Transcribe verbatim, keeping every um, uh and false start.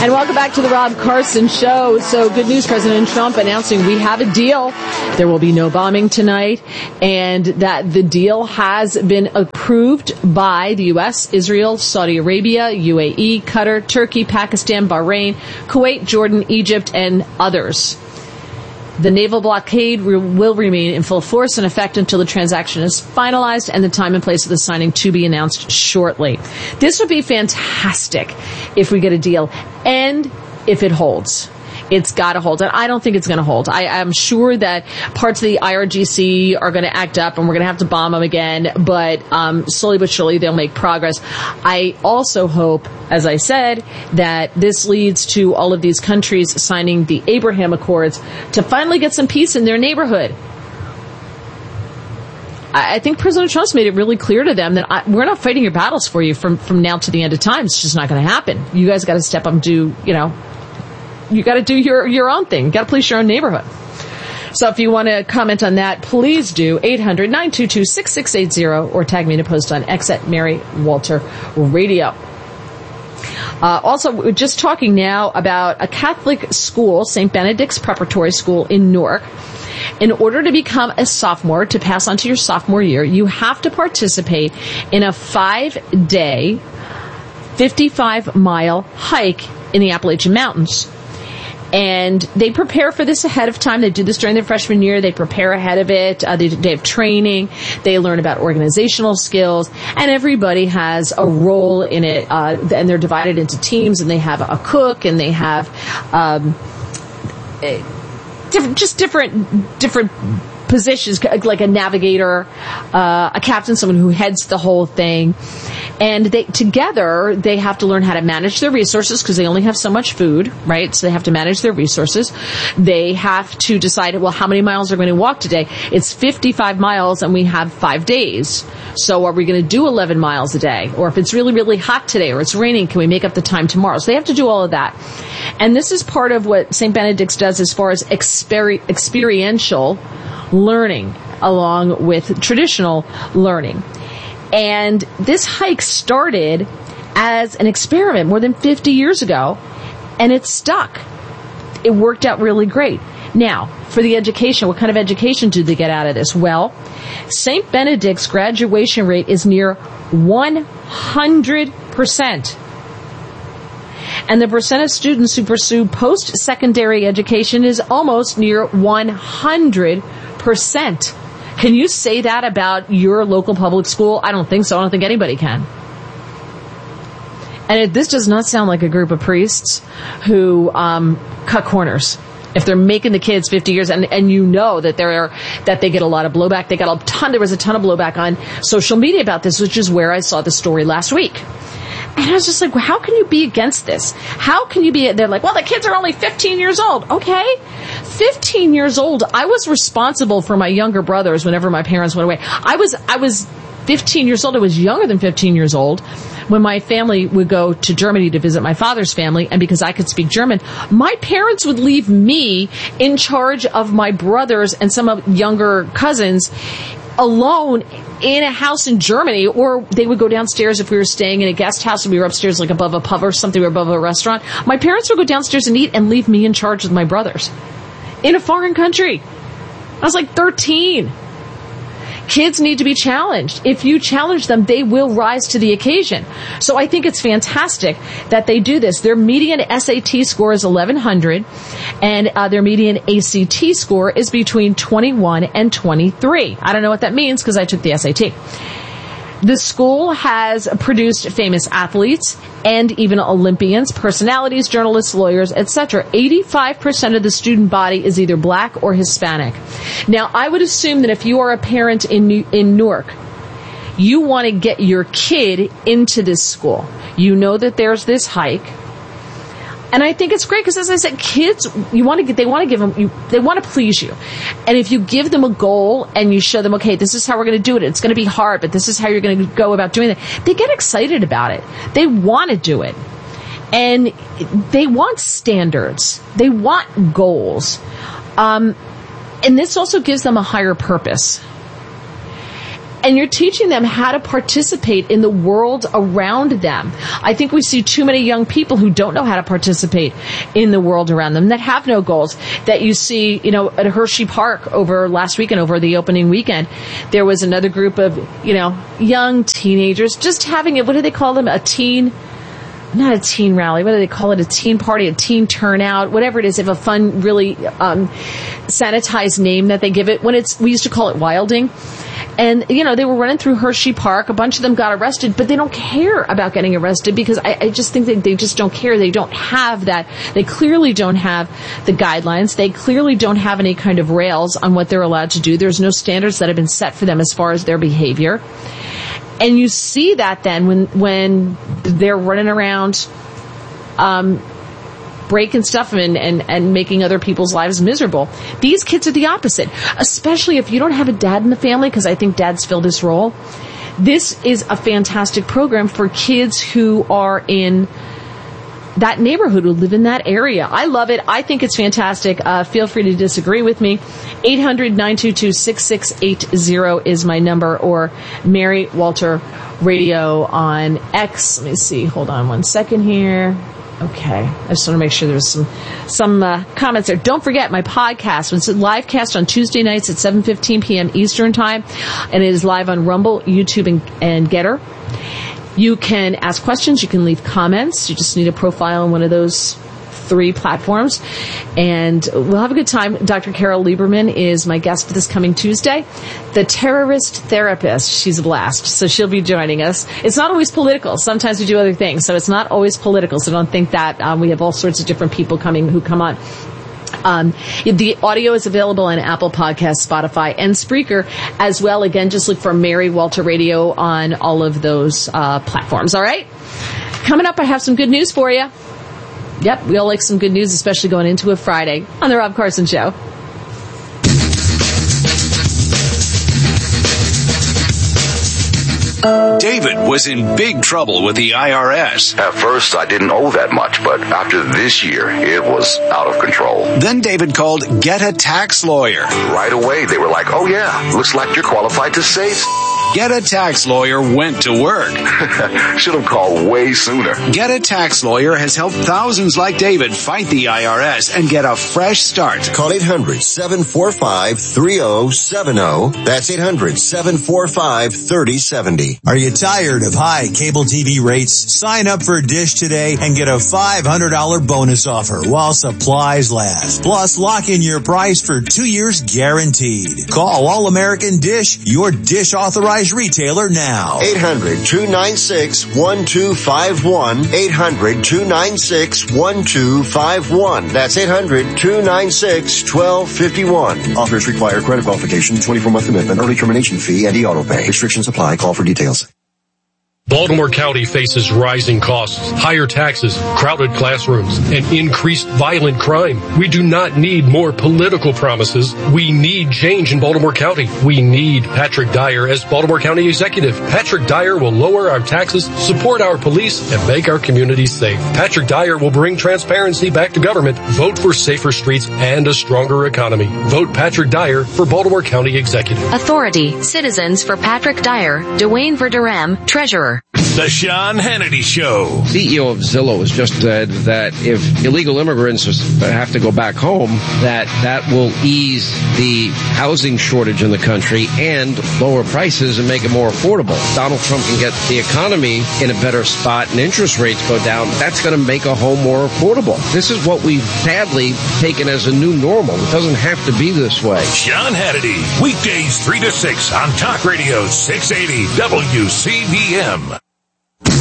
And welcome back to the Rob Carson Show. So good news, President Trump announcing we have a deal. There will be no bombing tonight, and that the deal has been approved by the U S, Israel, Saudi Arabia, U A E, Qatar, Turkey, Pakistan, Bahrain, Kuwait, Jordan, Egypt, and others. The naval blockade re- will remain in full force and effect until the transaction is finalized and the time and place of the signing to be announced shortly. This would be fantastic if we get a deal and if it holds. It's got to hold. And I don't think it's going to hold. I, I'm sure that parts of the I R G C are going to act up and we're going to have to bomb them again. But um, slowly but surely, they'll make progress. I also hope, as I said, that this leads to all of these countries signing the Abraham Accords to finally get some peace in their neighborhood. I, I think President Trump's made it really clear to them that I, we're not fighting your battles for you from, from now to the end of time. It's just not going to happen. You guys got to step up and do, you know, you got to do your, your own thing. You got to police your own neighborhood. So if you want to comment on that, please do. eight hundred, nine two two, six six eight zero or tag me in a post on X at Mary Walter Radio. Uh, also, we're just talking now about a Catholic school, Saint Benedict's Preparatory School in Newark. In order to become a sophomore, to pass on to your sophomore year, you have to participate in a five-day, fifty-five mile hike in the Appalachian Mountains. And they prepare for this ahead of time. They do this during their freshman year. They prepare ahead of it. Uh, they, they have training. They learn about organizational skills. And everybody has a role in it. Uh, and they're divided into teams. And they have a cook. And they have um, different, just different different positions, like a navigator, uh, a captain, someone who heads the whole thing. And they together, they have to learn how to manage their resources because they only have so much food, right? So they have to manage their resources. They have to decide, well, how many miles are we going to walk today? It's fifty-five miles and we have five days. So are we going to do eleven miles a day? Or if it's really, really hot today or it's raining, can we make up the time tomorrow? So they have to do all of that. And this is part of what Saint Benedict's does as far as exper- experiential learning along with traditional learning. And this hike started as an experiment more than fifty years ago, and it stuck. It worked out really great. Now, for the education, what kind of education do they get out of this? Well, Saint Benedict's graduation rate is near one hundred percent. And the percent of students who pursue post-secondary education is almost near one hundred percent. Can you say that about your local public school? I don't think so. I don't think anybody can. And it, this does not sound like a group of priests who um, cut corners. If they're making the kids fifty years, and, and you know that there are, that they get a lot of blowback. They got a ton. There was a ton of blowback on social media about this, which is where I saw the story last week. And I was just like, well, how can you be against this? How can you be? They're like, well, the kids are only fifteen years old. Okay. fifteen years old. I was responsible for my younger brothers whenever my parents went away. I was, I was fifteen years old. I was younger than fifteen years old when my family would go to Germany to visit my father's family. And because I could speak German, my parents would leave me in charge of my brothers and some of younger cousins alone in a house in Germany, or they would go downstairs if we were staying in a guest house and we were upstairs like above a pub or something or above a restaurant. My parents would go downstairs and eat and leave me in charge with my brothers in a foreign country. I was like thirteen. Kids need to be challenged. If you challenge them, they will rise to the occasion. So I think it's fantastic that they do this. Their median S A T score is eleven hundred, and uh, their median A C T score is between twenty-one and twenty-three. I don't know what that means because I took the S A T. The school has produced famous athletes and even Olympians, personalities, journalists, lawyers, et cetera. eighty-five percent of the student body is either black or Hispanic. Now, I would assume that if you are a parent in New- in Newark, you want to get your kid into this school. You know that there's this hike. And I think it's great because, as I said, kids, you want to get, they want to give them, you, they want to please you. And if you give them a goal and you show them, okay, this is how we're going to do it. It's going to be hard, but this is how you're going to go about doing it. They get excited about it. They want to do it. And they want standards. They want goals. Um, and this also gives them a higher purpose. And you're teaching them how to participate in the world around them. I think we see too many young people who don't know how to participate in the world around them, that have no goals, that you see, you know, at Hershey Park over last weekend, over the opening weekend, there was another group of, you know, young teenagers just having it, what do they call them? A teen, not a teen rally, what do they call it? A teen party, a teen turnout, whatever it is. They have a fun, really um, sanitized name that they give it. When it's, we used to call it wilding. And, you know, they were running through Hershey Park. A bunch of them got arrested, but they don't care about getting arrested because I, I just think that they just don't care. They don't have that. They clearly don't have the guidelines. They clearly don't have any kind of rails on what they're allowed to do. There's no standards that have been set for them as far as their behavior. And you see that then when, when they're running around, um, breaking stuff and, and, and making other people's lives miserable. These kids are the opposite, especially if you don't have a dad in the family, because I think dads fill this role. This is a fantastic program for kids who are in that neighborhood, who live in that area. I love it. I think it's fantastic. Uh, feel free to disagree with me. eight hundred, nine two two, six six eight zero is my number, or Mary Walter Radio on X. Let me see. Hold on one second here. Okay. I just want to make sure there's some some uh, comments there. Don't forget my podcast. It's a live cast on Tuesday nights at seven fifteen p.m. Eastern Time, and it is live on Rumble, YouTube, and, and Getter. You can ask questions. You can leave comments. You just need a profile on one of those three platforms, and we'll have a good time. Doctor Carol Lieberman is my guest for this coming Tuesday. The terrorist therapist. She's a blast. So she'll be joining us. It's not always political. Sometimes we do other things. So it's not always political. So don't think that. Um, we have all sorts of different people coming who come on. Um, the audio is available on Apple Podcasts, Spotify, and Spreaker as well. Again, just look for Mary Walter Radio on all of those uh, platforms. All right? Coming up, I have some good news for you. Yep, we all like some good news, especially going into a Friday on The Rob Carson Show. David was in big trouble with the I R S. At first, I didn't owe that much, but after this year, it was out of control. Then David called Get a Tax Lawyer. Right away, they were like, oh yeah, looks like you're qualified to save. Get a Tax Lawyer went to work. Should have called way sooner. Get a Tax Lawyer has helped thousands like David fight the I R S and get a fresh start. Call eight hundred, seven four five, three oh seven oh. That's eight hundred, seven four five, three oh seven oh. Are you tired of high cable T V rates? Sign up for Dish today and get a five hundred dollars bonus offer while supplies last. Plus, lock in your price for two years guaranteed. Call All American Dish, your Dish authorized retailer now. eight hundred, two nine six, one two five one. eight hundred, two nine six, one two five one. That's eight hundred, two nine six, one two five one. Offers require credit qualification, twenty-four month commitment, early termination fee, and e-auto pay. Restrictions apply. Call for details. Baltimore County faces rising costs, higher taxes, crowded classrooms, and increased violent crime. We do not need more political promises. We need change in Baltimore County. We need Patrick Dyer as Baltimore County Executive. Patrick Dyer will lower our taxes, support our police, and make our communities safe. Patrick Dyer will bring transparency back to government. Vote for safer streets and a stronger economy. Vote Patrick Dyer for Baltimore County Executive. Authority. Citizens for Patrick Dyer. Dwayne Verderame, Treasurer. The Sean Hannity Show. C E O of Zillow has just said that if illegal immigrants have to go back home, that that will ease the housing shortage in the country and lower prices and make it more affordable. Donald Trump can get the economy in a better spot and interest rates go down. That's going to make a home more affordable. This is what we've sadly taken as a new normal. It doesn't have to be this way. Sean Hannity, weekdays three to six on Talk Radio six eighty W C V M.